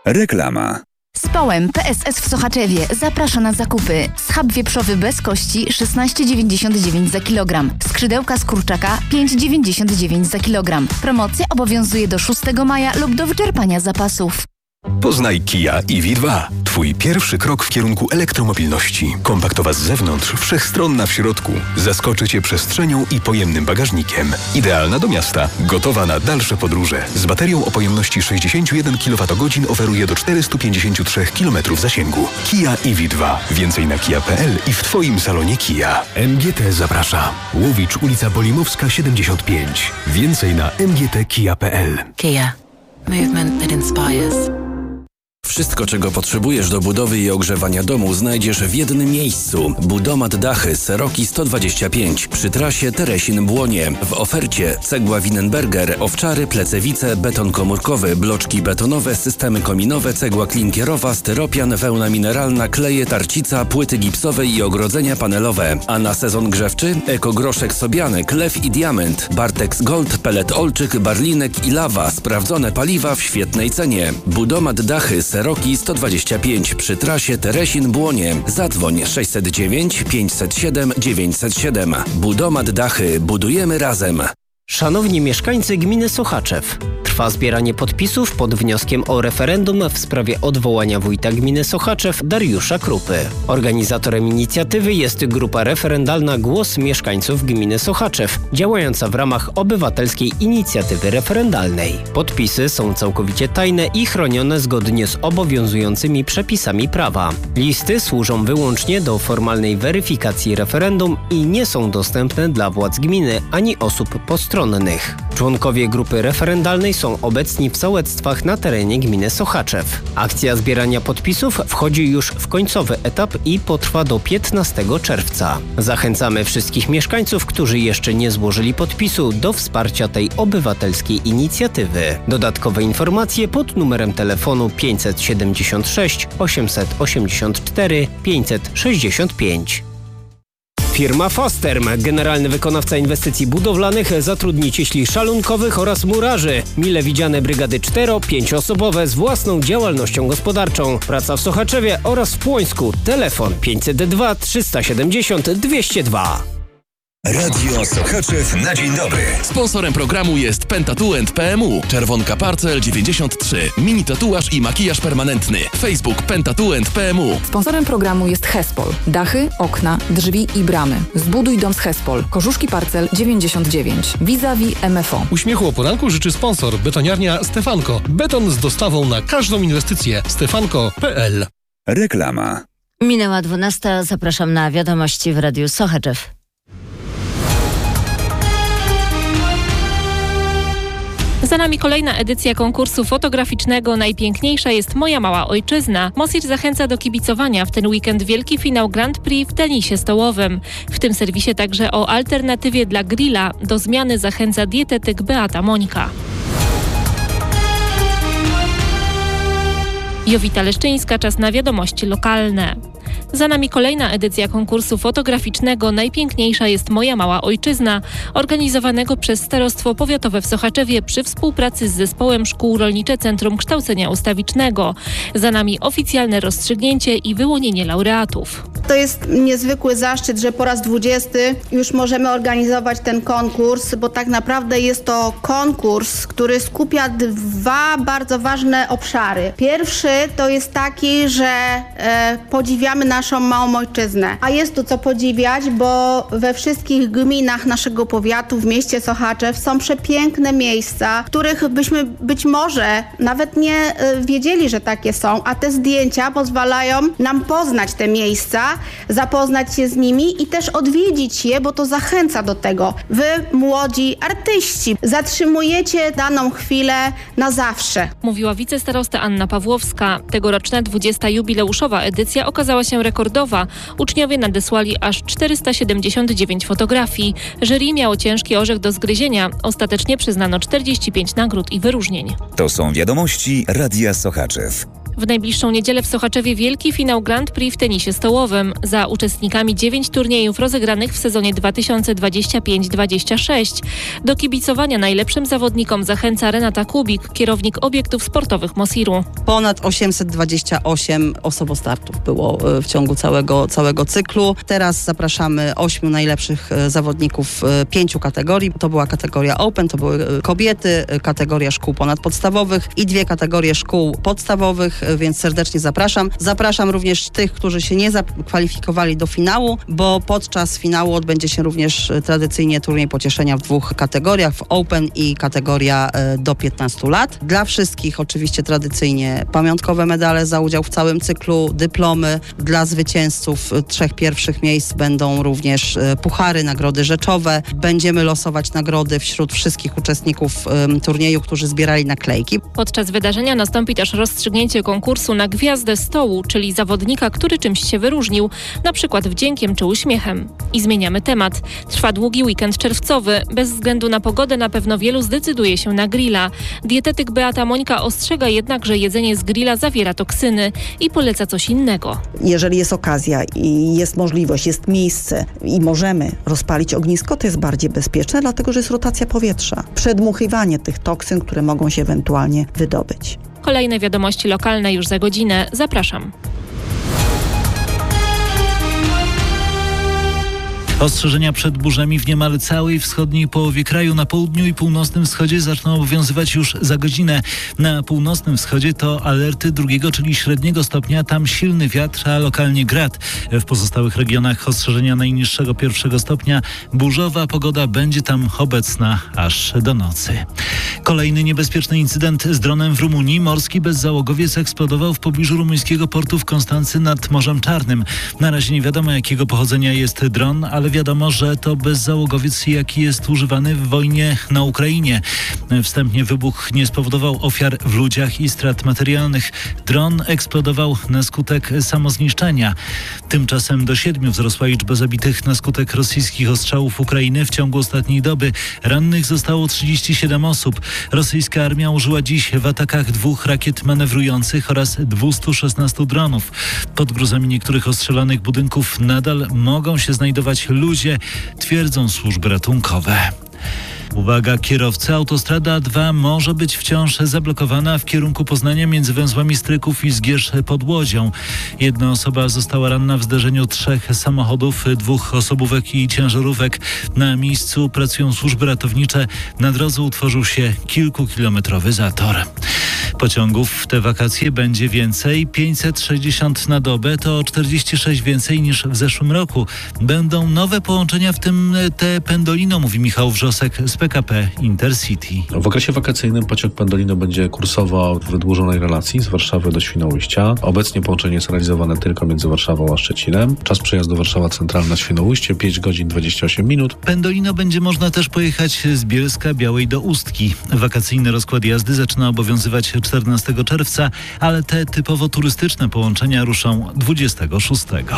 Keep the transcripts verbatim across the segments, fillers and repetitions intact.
Reklama. Społem P S S w Sochaczewie zaprasza na zakupy. Schab wieprzowy bez kości szesnaście dziewięćdziesiąt dziewięć za kilogram. Skrzydełka z kurczaka pięć dziewięćdziesiąt dziewięć za kilogram. Promocja obowiązuje do szóstego maja lub do wyczerpania zapasów. Poznaj Kia E V dwa. Twój pierwszy krok w kierunku elektromobilności. Kompaktowa z zewnątrz, wszechstronna w środku. Zaskoczy Cię przestrzenią i pojemnym bagażnikiem. Idealna do miasta, gotowa na dalsze podróże. Z baterią o pojemności sześćdziesiąt jeden kilowatogodzin oferuje do czterysta pięćdziesiąt trzy kilometrów zasięgu. Kia E V dwa. Więcej na kia kropka p l i w Twoim salonie Kia. M G T zaprasza. Łowicz, ulica Bolimowska siedemdziesiąt pięć. Więcej na m g t kia kropka p l. Kia. Movement that inspires. Wszystko, czego potrzebujesz do budowy i ogrzewania domu, znajdziesz w jednym miejscu. Budomat Dachy Seroki sto dwadzieścia pięć przy trasie Teresin-Błonie. W ofercie cegła Winenberger, owczary, plecewice, beton komórkowy, bloczki betonowe, systemy kominowe, cegła klinkierowa, styropian, wełna mineralna, kleje, tarcica, płyty gipsowe i ogrodzenia panelowe. A na sezon grzewczy ekogroszek sobiany, klew i diament, Bartex Gold, pelet olczyk, barlinek i lawa. Sprawdzone paliwa w świetnej cenie. Budomat Dachy Seroki sto dwadzieścia pięć przy trasie Teresin-Błonie. Zadzwoń sześćset dziewięć pięćset siedem dziewięćset siedem. Budomat Dachy. Budujemy razem. Szanowni mieszkańcy gminy Sochaczew, trwa zbieranie podpisów pod wnioskiem o referendum w sprawie odwołania wójta gminy Sochaczew Dariusza Krupy. Organizatorem inicjatywy jest grupa referendalna Głos Mieszkańców Gminy Sochaczew, działająca w ramach obywatelskiej inicjatywy referendalnej. Podpisy są całkowicie tajne i chronione zgodnie z obowiązującymi przepisami prawa. Listy służą wyłącznie do formalnej weryfikacji referendum i nie są dostępne dla władz gminy ani osób postronnych. Członkowie grupy referendalnej są obecni w sołectwach na terenie gminy Sochaczew. Akcja zbierania podpisów wchodzi już w końcowy etap i potrwa do piętnastego czerwca. Zachęcamy wszystkich mieszkańców, którzy jeszcze nie złożyli podpisu, do wsparcia tej obywatelskiej inicjatywy. Dodatkowe informacje pod numerem telefonu pięćset siedemdziesiąt sześć osiemset osiemdziesiąt cztery pięćset sześćdziesiąt pięć. Firma Fasterm, generalny wykonawca inwestycji budowlanych, zatrudni cieśli szalunkowych oraz murarzy. Mile widziane brygady cztero-pięcioosobowe z własną działalnością gospodarczą. Praca w Sochaczewie oraz w Płońsku. Telefon pięćset dwa trzysta siedemdziesiąt dwieście dwa. Radio Sochaczew na dzień dobry. Sponsorem programu jest Pentatuent P M U. Czerwonka Parcel dziewięćdziesiąt trzy. Mini tatuaż i makijaż permanentny. Facebook Pentatuent P M U. Sponsorem programu jest Hespol. Dachy, okna, drzwi i bramy. Zbuduj dom z Hespol. Korzuszki Parcel dziewięćdziesiąt dziewięć. Vis-a-vis M F O. Uśmiechu o poranku życzy sponsor. Betoniarnia Stefanko. Beton z dostawą na każdą inwestycję. stefanko kropka p l. Reklama. Minęła dwunasta. Zapraszam na wiadomości w Radiu Sochaczew. Za nami kolejna edycja konkursu fotograficznego Najpiękniejsza jest moja mała ojczyzna. Mosir zachęca do kibicowania. W ten weekend wielki finał Grand Prix w tenisie stołowym. W tym serwisie także o alternatywie dla grilla. Do zmiany zachęca dietetyk Beata Mońka. Jowita Leszczyńska, czas na wiadomości lokalne. Za nami kolejna edycja konkursu fotograficznego Najpiękniejsza jest moja mała ojczyzna, organizowanego przez Starostwo Powiatowe w Sochaczewie przy współpracy z Zespołem Szkół Rolnicze Centrum Kształcenia Ustawicznego. Za nami oficjalne rozstrzygnięcie i wyłonienie laureatów. To jest niezwykły zaszczyt, że po raz dwudziesty już możemy organizować ten konkurs, bo tak naprawdę jest to konkurs, który skupia dwa bardzo ważne obszary. Pierwszy to jest taki, że e, podziwiamy naszą małą ojczyznę. A jest tu co podziwiać, bo we wszystkich gminach naszego powiatu, w mieście Sochaczew są przepiękne miejsca, których byśmy być może nawet nie e, wiedzieli, że takie są, a te zdjęcia pozwalają nam poznać te miejsca, zapoznać się z nimi i też odwiedzić je, bo to zachęca do tego. Wy, młodzi artyści, zatrzymujecie daną chwilę na zawsze. Mówiła wicestarosta Anna Pawłowska. Tegoroczna dwudziesta jubileuszowa edycja okazała się rekordowa. Uczniowie nadesłali aż czterysta siedemdziesiąt dziewięć fotografii. Jury miało ciężki orzech do zgryzienia. Ostatecznie przyznano czterdzieści pięć nagród i wyróżnień. To są wiadomości Radia Sochaczew. W najbliższą niedzielę w Sochaczewie wielki finał Grand Prix w tenisie stołowym. Za uczestnikami dziewięć turniejów rozegranych w sezonie dwa tysiące dwudziestym piątym dwudziestym szóstym. Do kibicowania najlepszym zawodnikom zachęca Renata Kubik, kierownik obiektów sportowych Mosiru. Ponad osiemset dwadzieścia osiem osobostartów było w ciągu całego, całego cyklu. Teraz zapraszamy ośmiu najlepszych zawodników pięciu kategorii. To była kategoria Open, to były kobiety, kategoria szkół ponadpodstawowych i dwie kategorie szkół podstawowych, więc serdecznie zapraszam. Zapraszam również tych, którzy się nie zakwalifikowali do finału, bo podczas finału odbędzie się również tradycyjnie turniej pocieszenia w dwóch kategoriach, w Open i kategoria do piętnastu lat. Dla wszystkich oczywiście tradycyjnie pamiątkowe medale za udział w całym cyklu, dyplomy. Dla zwycięzców trzech pierwszych miejsc będą również puchary, nagrody rzeczowe. Będziemy losować nagrody wśród wszystkich uczestników um, turnieju, którzy zbierali naklejki. Podczas wydarzenia nastąpi też rozstrzygnięcie konkursu na gwiazdę stołu, czyli zawodnika, który czymś się wyróżnił, na przykład wdziękiem czy uśmiechem. I zmieniamy temat. Trwa długi weekend czerwcowy. Bez względu na pogodę na pewno wielu zdecyduje się na grilla. Dietetyk Beata Mońka ostrzega jednak, że jedzenie z grilla zawiera toksyny i poleca coś innego. Jeżeli jest okazja i jest możliwość, jest miejsce i możemy rozpalić ognisko, to jest bardziej bezpieczne, dlatego że jest rotacja powietrza. Przedmuchiwanie tych toksyn, które mogą się ewentualnie wydobyć. Kolejne wiadomości lokalne już za godzinę. Zapraszam. Ostrzeżenia przed burzami w niemal całej wschodniej połowie kraju. Na południu i północnym wschodzie zaczną obowiązywać już za godzinę. Na północnym wschodzie to alerty drugiego, czyli średniego stopnia. Tam silny wiatr, a lokalnie grad. W pozostałych regionach ostrzeżenia najniższego pierwszego stopnia. Burzowa pogoda będzie tam obecna aż do nocy. Kolejny niebezpieczny incydent z dronem w Rumunii. Morski bezzałogowiec eksplodował w pobliżu rumuńskiego portu w Konstancy nad Morzem Czarnym. Na razie nie wiadomo, jakiego pochodzenia jest dron, ale wiadomo, że to bezzałogowiec, jaki jest używany w wojnie na Ukrainie. Wstępnie wybuch nie spowodował ofiar w ludziach i strat materialnych. Dron eksplodował na skutek samozniszczenia. Tymczasem do siedmiu wzrosła liczba zabitych na skutek rosyjskich ostrzałów Ukrainy w ciągu ostatniej doby. Rannych zostało trzydzieści siedem osób. Rosyjska armia użyła dziś w atakach dwóch rakiet manewrujących oraz dwieście szesnaście dronów. Pod gruzami niektórych ostrzelanych budynków nadal mogą się znajdować ludzie, twierdzą służby ratunkowe. Uwaga, kierowcy, autostrada A dwa może być wciąż zablokowana w kierunku Poznania między węzłami Stryków i Zgierz pod Łodzią. Jedna osoba została ranna w zderzeniu trzech samochodów, dwóch osobówek i ciężarówek. Na miejscu pracują służby ratownicze. Na drodze utworzył się kilkukilometrowy zator. Pociągów w te wakacje będzie więcej, pięćset sześćdziesiąt na dobę, to czterdzieści sześć więcej niż w zeszłym roku. Będą nowe połączenia, w tym te Pendolino, mówi Michał Wrzosek z P K P Intercity. W okresie wakacyjnym pociąg Pendolino będzie kursował w wydłużonej relacji z Warszawy do Świnoujścia. Obecnie połączenie jest realizowane tylko między Warszawą a Szczecinem. Czas przejazdu Warszawa Centralna Świnoujście pięć godzin dwadzieścia osiem minut. Pendolino będzie można też pojechać z Bielska Białej do Ustki. Wakacyjny rozkład jazdy zaczyna obowiązywać czternastego czerwca, ale te typowo turystyczne połączenia ruszą dwudziestego szóstego.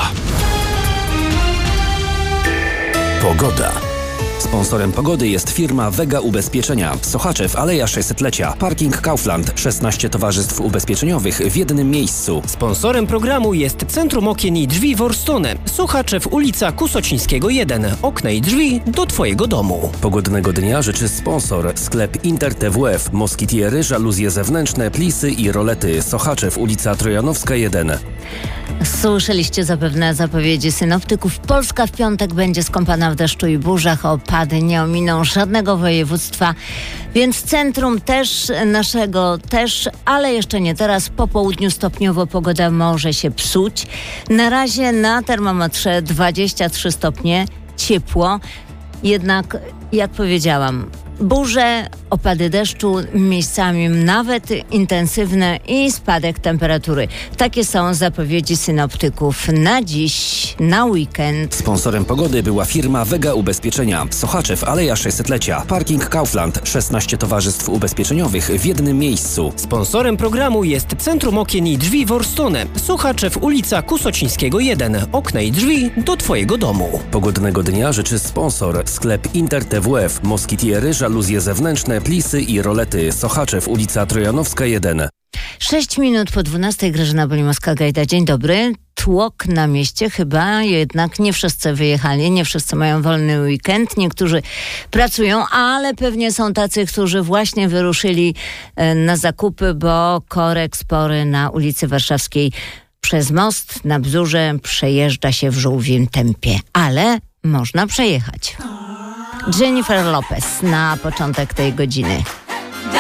Pogoda. Sponsorem pogody jest firma Vega Ubezpieczenia. Sochaczew, Aleja sześćsetlecia. Parking Kaufland. szesnaście towarzystw ubezpieczeniowych w jednym miejscu. Sponsorem programu jest Centrum Okien i Drzwi Worstone. Sochaczew, ulica Kusocińskiego jeden. Okna i drzwi do Twojego domu. Pogodnego dnia życzy sponsor. Sklep Inter T W F. Moskitiery, żaluzje zewnętrzne, plisy i rolety. Sochaczew, ulica Trojanowska jeden. Słyszeliście zapewne zapowiedzi synoptyków. Polska w piątek będzie skąpana w deszczu i burzach. Opady nie ominą żadnego województwa, więc centrum też naszego też, ale jeszcze nie teraz. Po południu stopniowo pogoda może się psuć. Na razie na termometrze dwadzieścia trzy stopnie, ciepło. Jednak, jak powiedziałam, burze, opady deszczu, miejscami nawet intensywne i spadek temperatury. Takie są zapowiedzi synoptyków na dziś, na weekend. Sponsorem pogody była firma Vega Ubezpieczenia. Sochaczew, Aleja sześćsetlecia. Parking Kaufland. szesnaście towarzystw ubezpieczeniowych w jednym miejscu. Sponsorem programu jest Centrum Okien i Drzwi Worstone. Sochaczew, ulica Kusocińskiego jeden. Okna i drzwi do Twojego domu. Pogodnego dnia życzy sponsor. Sklep Inter T W F. Moskitiery, żaluzje zewnętrzne, plisy i rolety. Sochaczew, ulica Trojanowska jeden. Sześć minut po dwunastej. Grażyna Bolimowska-Gajda. Dzień dobry. Tłok na mieście, chyba jednak nie wszyscy wyjechali, nie wszyscy mają wolny weekend, niektórzy pracują, ale pewnie są tacy, którzy właśnie wyruszyli na zakupy, bo korek spory na ulicy Warszawskiej przez most na Bzurze przejeżdża się w żółwim tempie, ale można przejechać. Jennifer Lopez na początek tej godziny.